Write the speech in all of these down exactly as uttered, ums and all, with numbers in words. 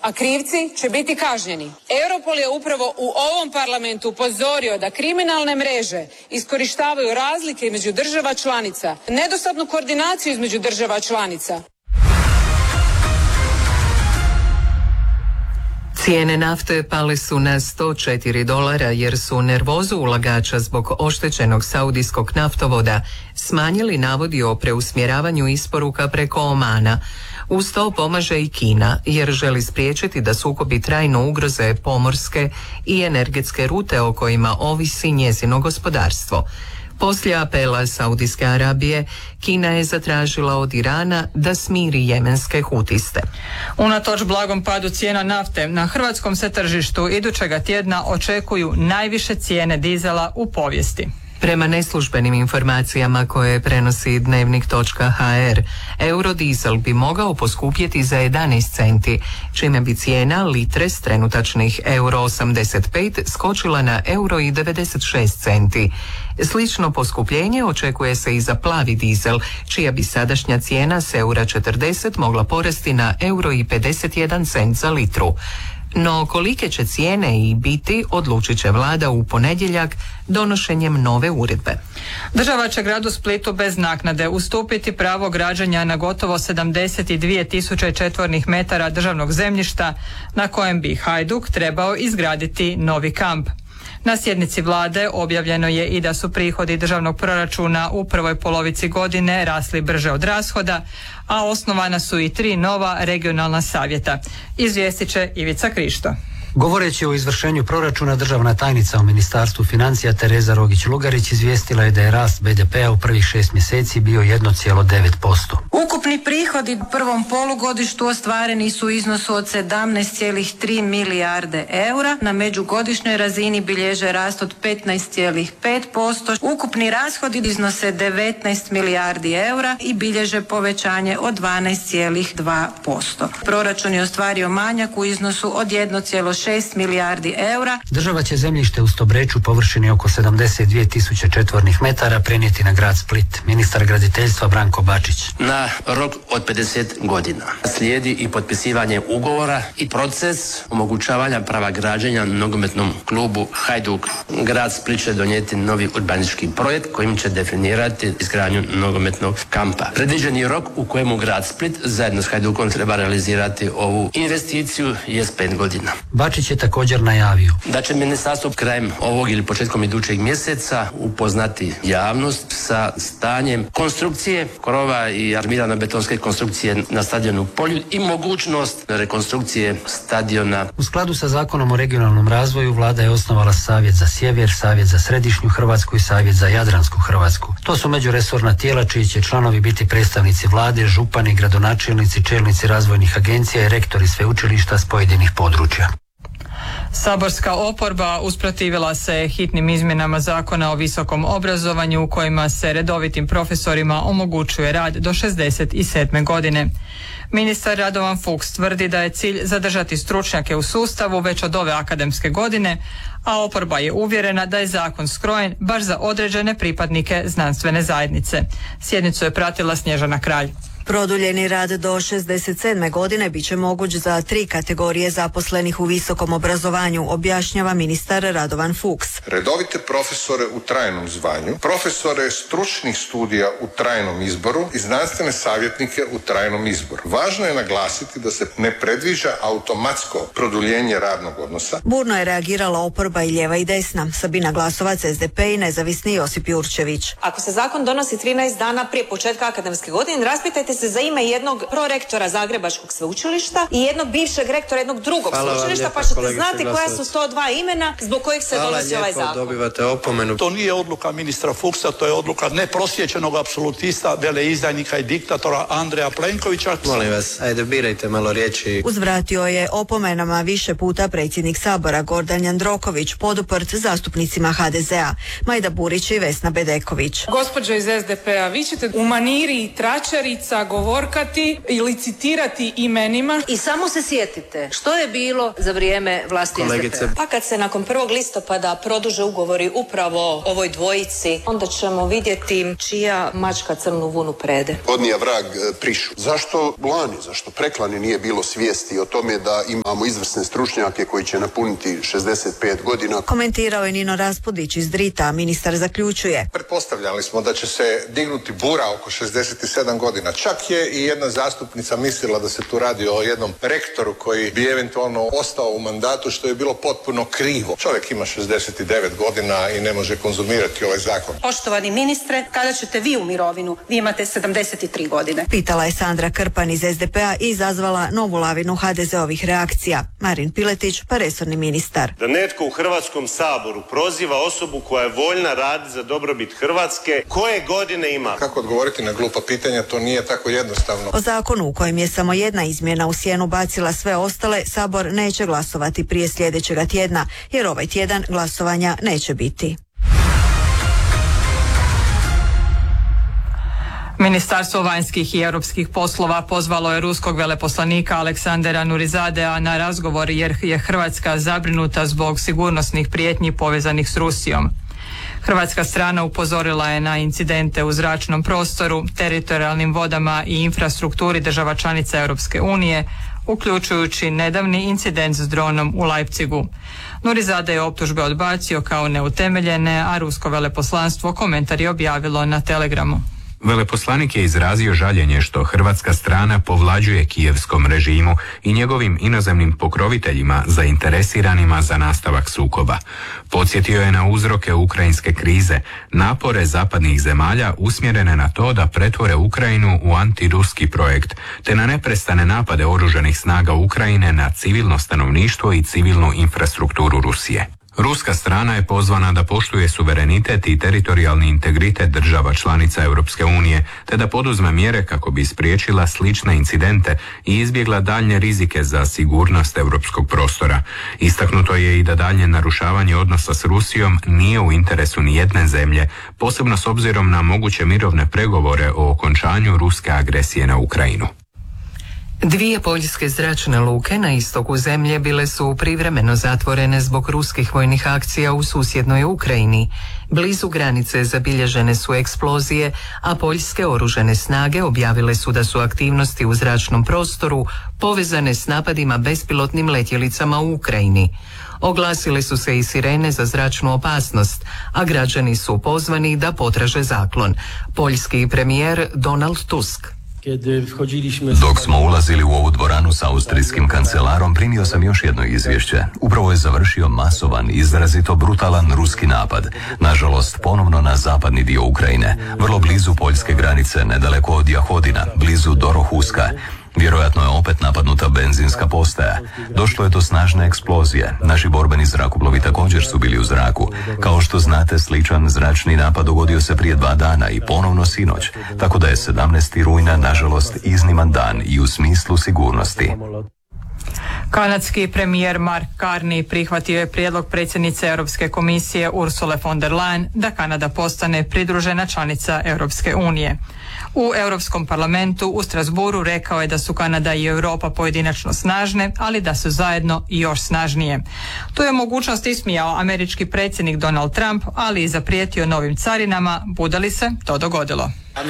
a krivci će biti kažnjeni. Europol je upravo u ovom parlamentu upozorio da kriminalne mreže iskorištavaju razlike između država članica, nedostatnu koordinaciju između država članica. Cijene nafte pale su na sto četiri dolara jer su nervozu ulagača zbog oštećenog saudijskog naftovoda smanjili navodi o preusmjeravanju isporuka preko Omana. Uz to pomaže i Kina jer želi spriječiti da sukobi trajno ugroze pomorske i energetske rute o kojima ovisi njezino gospodarstvo. Poslije apela Saudijske Arabije, Kina je zatražila od Irana da smiri jemenske hutiste. Unatoč blagom padu cijena nafte, na hrvatskom se tržištu idućega tjedna očekuju najviše cijene dizela u povijesti. Prema neslužbenim informacijama koje prenosi dnevnik točka ha er, eurodizel bi mogao poskupjeti za jedanaest centi, čime bi cijena litre s trenutačnih euro osamdeset pet skočila na euro i devedeset šest centi. Slično poskupljenje očekuje se i za plavi dizel, čija bi sadašnja cijena s eura četrdeset mogla porasti na euro i pedeset jedan cent za litru. No kolike će cijene i biti odlučit će vlada u ponedjeljak donošenjem nove uredbe. Država će gradu Splitu bez naknade ustupiti pravo građenja na gotovo sedamdeset dvije tisuće četvornih metara državnog zemljišta na kojem bi Hajduk trebao izgraditi novi kamp. Na sjednici vlade objavljeno je i da su prihodi državnog proračuna u prvoj polovici godine rasli brže od rashoda, a osnovana su i tri nova regionalna savjeta. Izvijestit će Ivica Krišto. Govoreći o izvršenju proračuna, državna tajnica u Ministarstvu financija Tereza Rogić-Lugarić izvijestila je da je rast be de pea u prvih šest mjeseci bio jedan zarez devet posto. Ukupni prihodi u prvom polugodištu ostvareni su u iznosu od sedamnaest zarez tri milijarde eura. Na međugodišnjoj razini bilježe rast od petnaest zarez pet posto. Ukupni rashodi iznose devetnaest milijardi eura i bilježe povećanje od dvanaest zarez dva posto. Proračun je ostvario manjak u iznosu od jedan zarez šest milijardi eura. Država će zemljište u Stobreču površini oko sedamdeset dvije tisuće četvornih metara prenijeti na grad Split. Ministar graditeljstva Branko Bačić. Na rok od pedeset godina slijedi i potpisivanje ugovora i proces omogućavanja prava građenja nogometnom klubu Hajduk. Grad Split će donijeti novi urbanistički projekt kojim će definirati izgradnju nogometnog kampa. Predviđeni rok u kojemu grad Split zajedno s Hajdukom treba realizirati ovu investiciju je pet godina. Bačić je također najavio da će ministarstvo krajem ovog ili početkom idućeg mjeseca upoznati javnost sa stanjem konstrukcije krova i armirano-betonske konstrukcije na stadionu Poljud i mogućnost rekonstrukcije stadiona. U skladu sa Zakonom o regionalnom razvoju, vlada je osnovala Savjet za sjever, Savjet za središnju Hrvatsku i Savjet za jadransku Hrvatsku. To su međuresorna tijela čiji će članovi biti predstavnici vlade, župani, gradonačelnici, čelnici razvojnih agencija i rektori sveučilišta s pojedinih područja. Saborska oporba usprotivila se hitnim izmjenama Zakona o visokom obrazovanju u kojima se redovitim profesorima omogućuje rad do šezdeset sedme godine. Ministar Radovan Fuchs tvrdi da je cilj zadržati stručnjake u sustavu već od ove akademske godine, a oporba je uvjerena da je zakon skrojen baš za određene pripadnike znanstvene zajednice. Sjednicu je pratila Snježana Kralj. Produljeni rad do šezdeset sedme godine bit će moguć za tri kategorije zaposlenih u visokom obrazovanju, objašnjava ministar Radovan Fuchs. Redovite profesore u trajnom zvanju, profesore stručnih studija u trajnom izboru i znanstvene savjetnike u trajnom izboru. Važno je naglasiti da se ne predviđa automatsko produljenje radnog odnosa. Burno je reagirala oporba i lijeva i desna. Sabina Glasovac, es de pe i nezavisni Josip Jurčević. Ako se zakon donosi trinaest dana prije početka akademske godine, raspitajte se za ime jednog prorektora Zagrebačkog sveučilišta i jednog bivšeg rektora jednog drugog Hvala sveučilišta, pa ćete znati koja su to dva imena zbog kojih se Hvala donosi lijepo, ovaj zakon. Dobivate opomenu. To nije odluka ministra Fuchsa, to je odluka neprosječenog apsolutista, veleizdajnika i diktatora Andreja Plenkovića. Molim vas, ajde birajte malo riječi. Uzvratio je opomenama više puta predsjednik Sabora Gordan Jandroković, poduprt zastupnicima ha de zea, Majda Burić i Vesna Bedeković. Gospođo iz es de pe a, vi ćete u maniri tračarica govorkati i licitirati imenima. I samo se sjetite što je bilo za vrijeme vlasti S D P-a. Pa kad se nakon prvog listopada produže ugovori upravo ovoj dvojici, onda ćemo vidjeti čija mačka crnu vunu prede. Odnija vrag prišu. Zašto lani, zašto preklani nije bilo svijesti o tome da imamo izvrsne stručnjake koji će napuniti šezdeset pet godina? Komentirao je Nino Raspudić iz Drita, ministar zaključuje. Pretpostavljali smo da će se dignuti bura oko šezdeset sedam godina. Čak je i jedna zastupnica mislila da se tu radi o jednom rektoru koji bi eventualno ostao u mandatu, što je bilo potpuno krivo. Čovjek ima šezdeset devet godina i ne može konzumirati ovaj zakon. Poštovani ministre, kada ćete vi u mirovinu? Vi imate sedamdeset tri godine. Pitala je Sandra Krpan iz S D P-a i izazvala novu lavinu ha de ze-ovih reakcija. Marin Piletić, pa resorni ministar. Da netko u Hrvatskom saboru proziva osobu koja je voljna raditi za dobrobit Hrvatske, koje godine ima? Kako odgovoriti na glupa pitanja, to nije tako jednostavno. O zakonu u kojem je samo jedna izmjena u sjenu bacila sve ostale, Sabor neće glasovati prije sljedećega tjedna, jer ovaj tjedan glasovanja neće biti. Ministarstvo vanjskih i europskih poslova pozvalo je ruskog veleposlanika Aleksandera Nurizadea na razgovor jer je Hrvatska zabrinuta zbog sigurnosnih prijetnji povezanih s Rusijom. Hrvatska strana upozorila je na incidente u zračnom prostoru, teritorijalnim vodama i infrastrukturi država članica Europske unije, uključujući nedavni incident s dronom u Leipzigu. Nurizade je optužbe odbacio kao neutemeljene, a rusko veleposlanstvo komentar je objavilo na Telegramu. Veleposlanik je izrazio žaljenje što hrvatska strana povlađuje kijevskom režimu i njegovim inozemnim pokroviteljima zainteresiranima za nastavak sukoba. Podsjetio je na uzroke ukrajinske krize, napore zapadnih zemalja usmjerene na to da pretvore Ukrajinu u antiruski projekt, te na neprestane napade oružanih snaga Ukrajine na civilno stanovništvo i civilnu infrastrukturu Rusije. Ruska strana je pozvana da poštuje suverenitet i teritorijalni integritet država članica Europske unije, te da poduzme mjere kako bi spriječila slične incidente i izbjegla daljnje rizike za sigurnost europskog prostora. Istaknuto je i da daljnje narušavanje odnosa s Rusijom nije u interesu ni jedne zemlje, posebno s obzirom na moguće mirovne pregovore o okončanju ruske agresije na Ukrajinu. Dvije poljske zračne luke na istoku zemlje bile su privremeno zatvorene zbog ruskih vojnih akcija u susjednoj Ukrajini. Blizu granice zabilježene su eksplozije, a poljske oružane snage objavile su da su aktivnosti u zračnom prostoru povezane s napadima bespilotnim letjelicama u Ukrajini. Oglasile su se i sirene za zračnu opasnost, a građani su pozvani da potraže zaklon. Poljski premijer Donald Tusk. Dok smo ulazili u ovu dvoranu s austrijskim kancelarom, primio sam još jedno izvješće. Upravo je završio masovan, izrazito brutalan ruski napad. Nažalost, ponovno na zapadni dio Ukrajine, vrlo blizu poljske granice, nedaleko od Jahodina, blizu Dorohuska. Vjerojatno je opet napadnuta benzinska postaja. Došlo je do snažne eksplozije. Naši borbeni zrakoplovi također su bili u zraku. Kao što znate, sličan zračni napad dogodio se prije dva dana i ponovno sinoć. Tako da je sedamnaestog rujna, nažalost, izniman dan i u smislu sigurnosti. Kanadski premijer Mark Carney prihvatio je prijedlog predsjednice Europske komisije Ursule von der Leyen da Kanada postane pridružena članica Europske unije. U Europskom parlamentu u Strasbourgu rekao je da su Kanada i Europa pojedinačno snažne, ali da su zajedno i još snažnije. Tu je mogućnost ismijao američki predsjednik Donald Trump, ali i zaprijetio novim carinama, bude li se to dogodilo.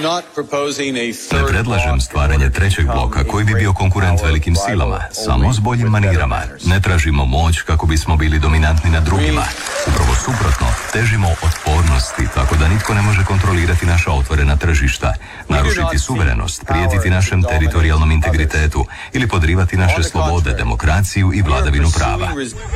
Ne predlažem stvaranje trećeg bloka koji bi bio konkurent velikim silama, samo s boljim manirama. Ne tražimo moć kako bismo bili dominantni nad drugima. Upravo suprotno, težimo otpornosti tako da nitko ne može kontrolirati naša otvorena tržišta, narušiti suverenost, prijetiti našem teritorijalnom integritetu ili podrivati naše slobode, demokraciju i vladavinu prava.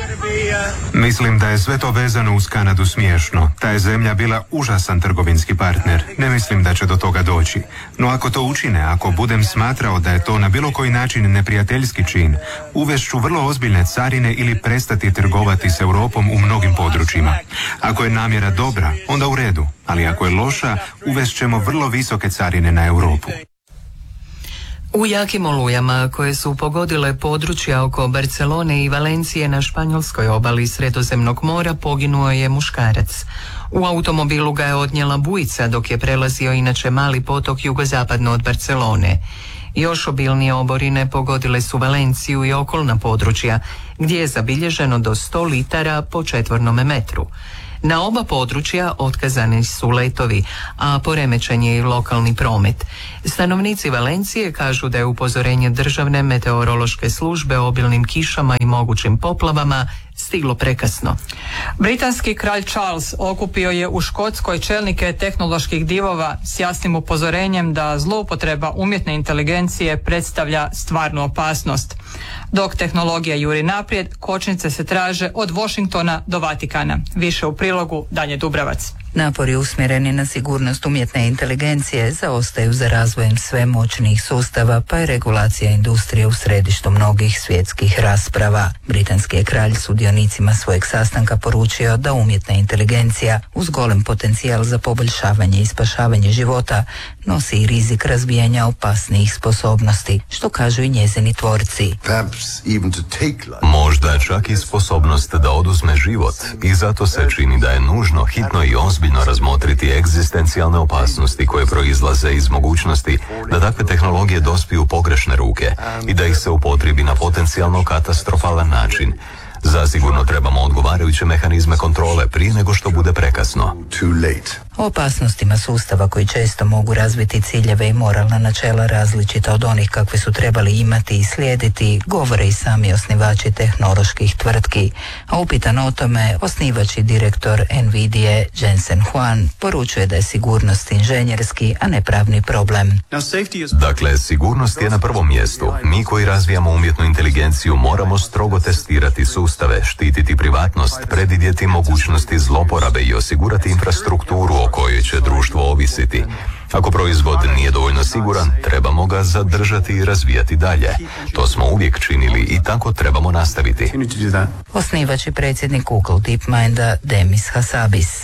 Mislim da je sve to vezano uz Kanadu smiješno. Ta je zemlja bila užasan trgovinski partner. Ne mislim da će do toga doći. No ako to učine, ako budem smatrao da je to na bilo koji način neprijateljski čin, uvešću vrlo ozbiljne carine ili prestati trgovati s Europom u mnogim područjima. Ako je namjera dobra, onda u redu, ali ako je loša, uvešćemo vrlo visoke carine na Europu. U jakim olujama koje su pogodile područja oko Barcelone i Valencije na španjolskoj obali Sredozemnog mora poginuo je muškarac. U automobilu ga je odnijela bujica dok je prelazio inače mali potok jugozapadno od Barcelone. Još obilnije oborine pogodile su Valenciju i okolna područja, gdje je zabilježeno do sto litara po četvornom metru. Na oba područja otkazani su letovi, a poremećen je i lokalni promet. Stanovnici Valencije kažu da je upozorenje Državne meteorološke službe o obilnim kišama i mogućim poplavama stiglo prekasno. Britanski kralj Charles okupio je u Škotskoj čelnike tehnoloških divova s jasnim upozorenjem da zloupotreba umjetne inteligencije predstavlja stvarnu opasnost. Dok tehnologija juri naprijed, kočnice se traže od Washingtona do Vatikana. Više u prilogu Danje Dubravac. Napori usmjereni na sigurnost umjetne inteligencije zaostaju za razvojem sve moćnijih sustava, pa je regulacija industrije u središtu mnogih svjetskih rasprava. Britanski je kralj sudionicima svojeg sastanka poručio da umjetna inteligencija uz golem potencijal za poboljšavanje i spašavanje života nosi i rizik razvijanja opasnijih sposobnosti, što kažu i njezini tvorci. Možda čak i sposobnost da oduzme život, i zato se čini da je nužno hitno i ozbiljno razmotriti egzistencijalne opasnosti koje proizlaze iz mogućnosti da takve tehnologije dospiju u pogrešne ruke i da ih se upotrijebi na potencijalno katastrofalan način. Zasigurno trebamo odgovarajuće mehanizme kontrole prije nego što bude prekasno. O opasnostima sustava koji često mogu razviti ciljeve i moralna načela različita od onih kakve su trebali imati i slijediti, govore i sami osnivači tehnoloških tvrtki. A upitan o tome, osnivač i direktor Nvidia Jensen Huang poručuje da je sigurnost inženjerski, a ne pravni problem. Dakle, sigurnost je na prvom mjestu. Mi koji razvijamo umjetnu inteligenciju moramo strogo testirati sustave, štititi privatnost, predvidjeti mogućnosti zloporabe i osigurati infrastrukturu o kojoj će društvo ovisiti. Ako proizvod nije dovoljno siguran, trebamo ga zadržati i razvijati dalje. To smo uvijek činili i tako trebamo nastaviti. Osnivač i predsjednik Google DeepMinda Demis Hassabis.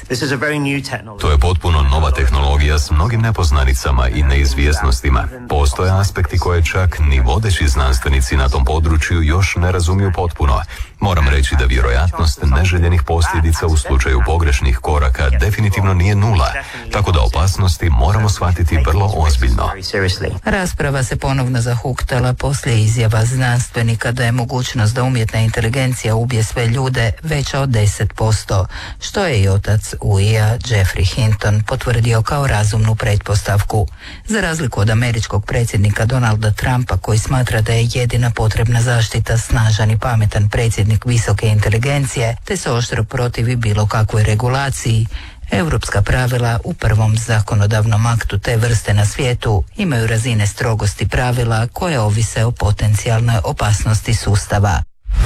To je potpuno nova tehnologija s mnogim nepoznanicama i neizvjesnostima. Postoje aspekti koje čak ni vodeći znanstvenici na tom području još ne razumiju potpuno. Moram reći da vjerojatnost neželjenih posljedica u slučaju pogrešnih koraka definitivno nije nula, tako da opasnosti moramo shvatiti vrlo ozbiljno. Rasprava se ponovno zahuktala poslije izjava znanstvenika da je mogućnost da umjetna inteligencija ubije sve ljude veća od deset posto, što je i otac U I-a Jeffrey Hinton potvrdio kao razumnu pretpostavku. Za razliku od američkog predsjednika Donalda Trumpa, koji smatra da je jedina potrebna zaštita snažan i pametan predsjednik visoke inteligencije, te se oštro protivi bilo kakvoj regulaciji, europska pravila u prvom zakonodavnom aktu te vrste na svijetu imaju razine strogosti pravila koje ovise o potencijalnoj opasnosti sustava.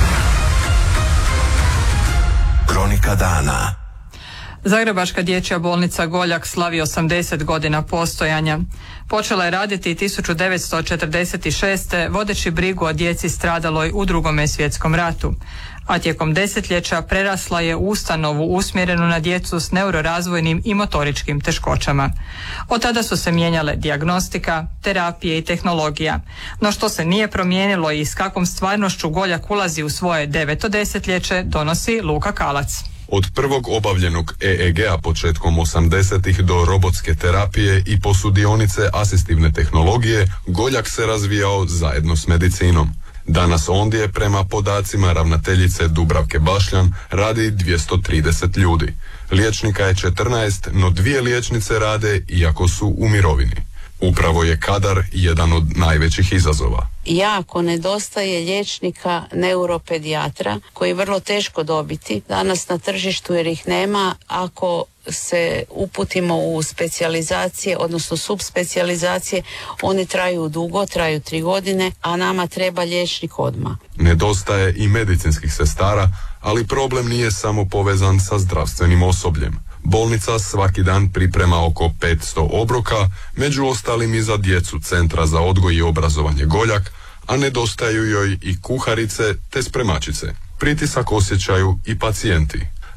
Kronika dana. Zagrebačka dječja bolnica Goljak slavi osamdeset godina postojanja. Počela je raditi tisuću devetsto četrdeset šeste. vodeći brigu o djeci stradaloj u Drugome svjetskom ratu, a tijekom desetljeća prerasla je u ustanovu usmjerenu na djecu s neurorazvojnim i motoričkim teškoćama. Od tada su se mijenjale dijagnostika, terapije i tehnologija. No što se nije promijenilo i s kakvom stvarnošću Goljak ulazi u svoje deveto desetljeće, donosi Luka Kalac. Od prvog obavljenog E E G-a početkom osamdesetih do robotske terapije i posudionice asistivne tehnologije, Goljak se razvijao zajedno s medicinom. Danas ondje, prema podacima ravnateljice Dubravke Bašljan, radi dvjesto trideset ljudi. Liječnika je četrnaest, no dvije liječnice rade iako su u mirovini. Upravo je kadar jedan od najvećih izazova. Jako nedostaje liječnika neuropedijatra koji je vrlo teško dobiti danas na tržištu jer ih nema. Ako se uputimo u specijalizacije, odnosno subspecijalizacije, one traju dugo, traju tri godine, a nama treba liječnik odmah. Nedostaje i medicinskih sestara, ali problem nije samo povezan sa zdravstvenim osobljem. Bolnica svaki dan priprema oko petsto obroka, među ostalim i za djecu Centra za odgoj i obrazovanje Goljak, a nedostaju joj i kuharice te spremačice. Pritisak osjećaju i pacijenti.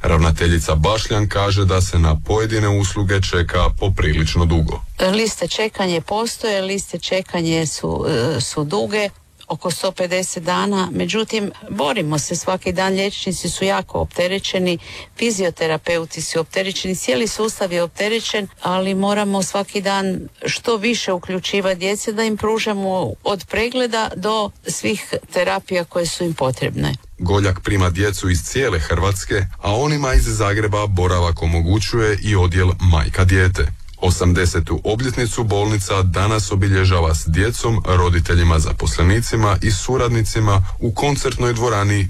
Ravnateljica Bašljan kaže da se na pojedine usluge čeka poprilično dugo. Liste čekanje postoje, liste čekanje su, su duge, oko sto pedeset dana, međutim borimo se svaki dan, liječnici su jako opterećeni, fizioterapeuti su opterećeni, cijeli sustav je opterećen, ali moramo svaki dan što više uključivati djece da im pružamo od pregleda do svih terapija koje su im potrebne. Goljak prima djecu iz cijele Hrvatske, a onima iz Zagreba boravak omogućuje i odjel majka dijete. osamdesetu obljetnicu bolnica danas obilježava s djecom, roditeljima, zaposlenicima i suradnicima u koncertnoj dvorani